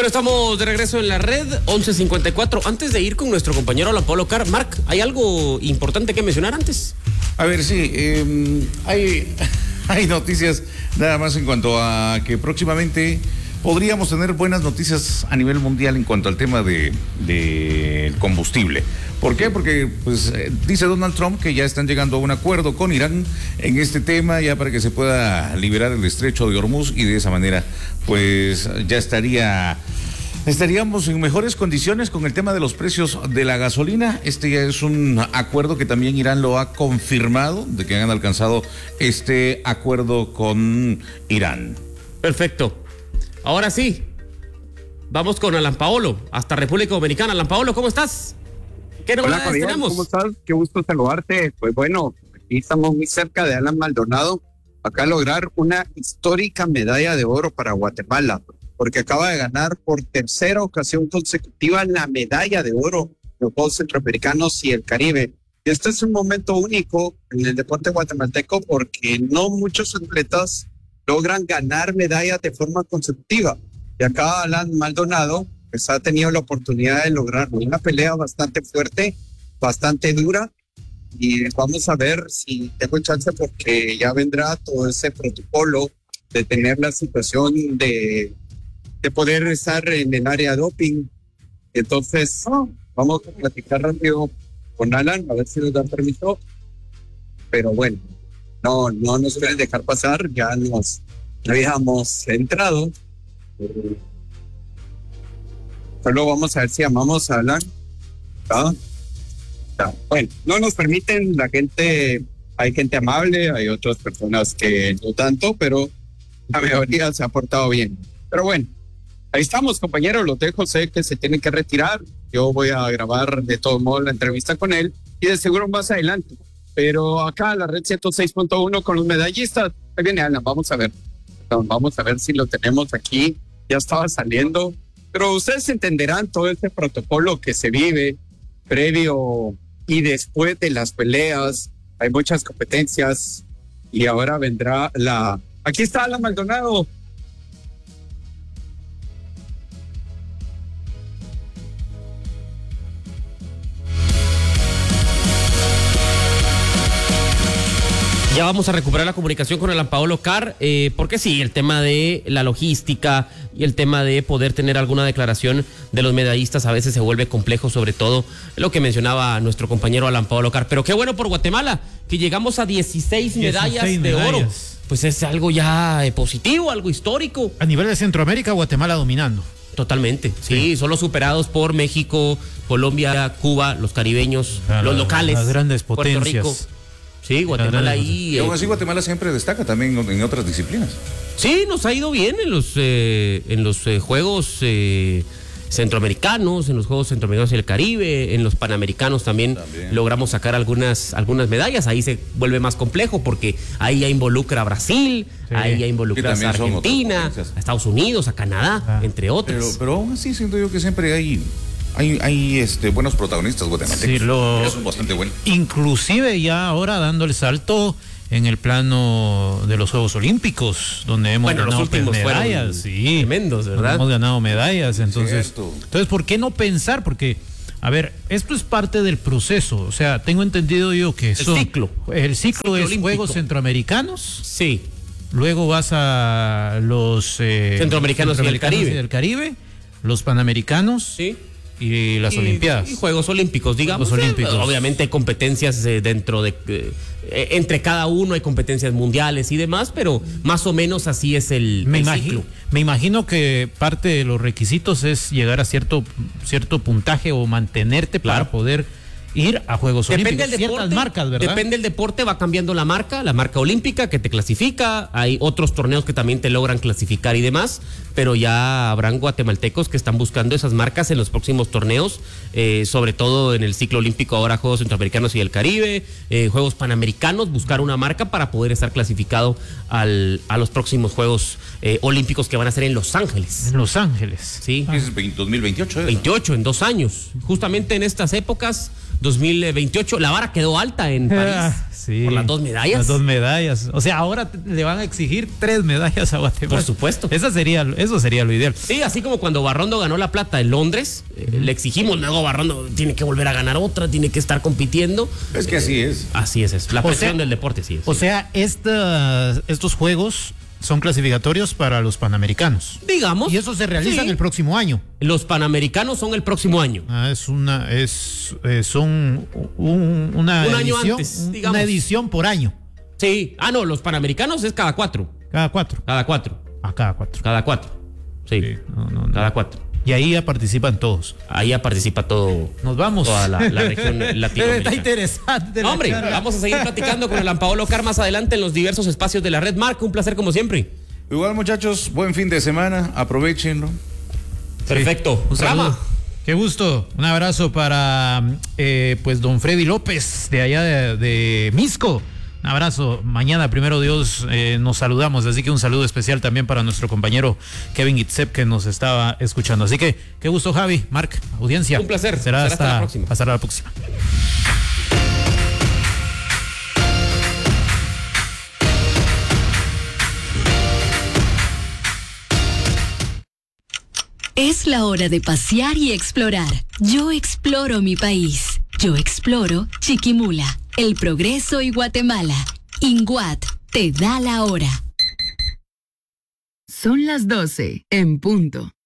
Bueno, estamos de regreso en la red, 11:54. Antes de ir con nuestro compañero Alan Pablo Carr, Marc, ¿hay algo importante que mencionar antes? A ver, sí, hay noticias nada más en cuanto a que próximamente podríamos tener buenas noticias a nivel mundial en cuanto al tema de combustible. ¿Por qué? Porque pues dice Donald Trump que ya están llegando a un acuerdo con Irán en este tema, ya para que se pueda liberar el estrecho de Hormuz, y de esa manera pues ya estaríamos en mejores condiciones con el tema de los precios de la gasolina. Este ya es un acuerdo que también Irán lo ha confirmado, de que han alcanzado este acuerdo con Irán. Perfecto. Ahora sí, vamos con Alan Paolo, hasta República Dominicana. Alan Paolo, ¿cómo estás? ¿Qué novedades Javier, tenemos? ¿Cómo estás? Qué gusto saludarte. Pues bueno, aquí estamos muy cerca de Alan Maldonado, acá lograr una histórica medalla de oro para Guatemala, porque acaba de ganar por tercera ocasión consecutiva la medalla de oro en los Juegos Centroamericanos y el Caribe. Y este es un momento único en el deporte guatemalteco, porque no muchos atletas logran ganar medallas de forma consecutiva. Y acá Alan Maldonado pues ha tenido la oportunidad de lograrlo. Una pelea bastante fuerte, bastante dura, y vamos a ver si tengo chance, porque ya vendrá todo ese protocolo de tener la situación de poder estar en el área doping. Entonces vamos a platicar rápido con Alan, a ver si nos dan permiso, pero bueno, no nos pueden dejar pasar, ya nos habíamos entrado. Solo vamos a ver si llamamos a Alan. Bueno, no nos permiten, la gente, hay gente amable, hay otras personas que no tanto, pero la mayoría se ha portado bien. Pero bueno, ahí estamos, compañeros, los dejo, sé que se tienen que retirar. Yo voy a grabar de todos modos la entrevista con él, y de seguro más adelante. Pero acá la red 106.1 con los medallistas. Ahí viene Alan, vamos a ver si lo tenemos aquí. Ya estaba saliendo, pero ustedes entenderán todo este protocolo que se vive previo y después de las peleas. Hay muchas competencias y ahora vendrá aquí está Alan Maldonado. Ya vamos a recuperar la comunicación con Alan Paolo Carr, porque sí, el tema de la logística y el tema de poder tener alguna declaración de los medallistas a veces se vuelve complejo, sobre todo lo que mencionaba nuestro compañero Alan Paolo Carr. Pero qué bueno por Guatemala, que llegamos a 16 medallas de oro. Pues es algo ya positivo, algo histórico. A nivel de Centroamérica, Guatemala dominando. Totalmente, sí, solo superados por México, Colombia, Cuba, los caribeños, los locales, las grandes potencias. Puerto Rico. Sí, Guatemala ahí. Y aún así Guatemala siempre destaca también en otras disciplinas. Sí, nos ha ido bien en los Juegos Centroamericanos, en los Juegos Centroamericanos y el Caribe, en los Panamericanos también logramos sacar algunas medallas. Ahí se vuelve más complejo, porque ahí ya involucra a Brasil, ahí ya involucra a Argentina, a Estados Unidos, a Canadá, entre otros. Pero aún así siento yo que siempre hay buenos protagonistas guatemaltecos. Sí, eso es bastante bueno. Inclusive ya ahora dando el salto en el plano de los Juegos Olímpicos, donde hemos ganado medallas. Sí, tremendos, ¿verdad? Hemos ganado medallas, entonces, ¿por qué no pensar? Porque, a ver, esto es parte del proceso. O sea, tengo entendido yo que el ciclo es olímpico. Juegos Centroamericanos. Sí. Luego vas a los Centroamericanos y el Caribe, los Panamericanos. Sí. Y las Olimpiadas. Y Juegos Olímpicos, digamos. Los Olímpicos. Obviamente hay competencias dentro de... entre cada uno hay competencias mundiales y demás, pero más o menos así es el ciclo. Me imagino que parte de los requisitos es llegar a cierto puntaje o mantenerte para poder ir a Juegos Olímpicos. Ciertas marcas, ¿verdad? Depende del deporte, va cambiando la marca olímpica que te clasifica. Hay otros torneos que también te logran clasificar y demás, pero ya habrán guatemaltecos que están buscando esas marcas en los próximos torneos, sobre todo en el ciclo olímpico, ahora Juegos Centroamericanos y el Caribe, Juegos Panamericanos, buscar una marca para poder estar clasificado a los próximos Juegos Olímpicos que van a ser en Los Ángeles. En Los Ángeles. Sí. Es 2028. 28, en 2 años. Justamente en estas épocas 2028. La vara quedó alta en París. Sí, por las 2 medallas. Las 2 medallas. O sea, ahora le van a exigir 3 medallas a Guatemala. Por supuesto. Eso sería lo ideal. Sí, así como cuando Barrondo ganó la plata en Londres, le exigimos, luego Barrondo tiene que volver a ganar otra, tiene que estar compitiendo. Es que así es. Así es. La presión del deporte, sí es. O sea, estos juegos son clasificatorios para los Panamericanos. Digamos. Y eso se realiza el próximo año. Los Panamericanos son el próximo año. Son una un edición, año antes, digamos. Una edición por año. Sí. No, los Panamericanos es cada 4. Cada 4. Cada 4. Cada 4. Cada 4. Sí. Cada 4. Y ahí ya participan todos. Ahí ya participa todo. Nos vamos. Toda la región latinoamericana. Está interesante. No, hombre, vamos a seguir platicando con el Ampaolo Car más adelante en los diversos espacios de la red. Marc, un placer como siempre. Igual, muchachos, buen fin de semana. Aprovechenlo. Perfecto. Un saludo. Qué gusto. Un abrazo para pues don Freddy López de allá de Misco. Un abrazo. Mañana, primero Dios, nos saludamos. Así que un saludo especial también para nuestro compañero Kevin Itzep, que nos estaba escuchando. Así que qué gusto, Javi, Marc, audiencia. Un placer. Será hasta la próxima. Hasta la próxima. Es la hora de pasear y explorar. Yo exploro mi país. Yo exploro Chiquimula, El Progreso y Guatemala. INGUAT te da la hora. Son las 12 en punto.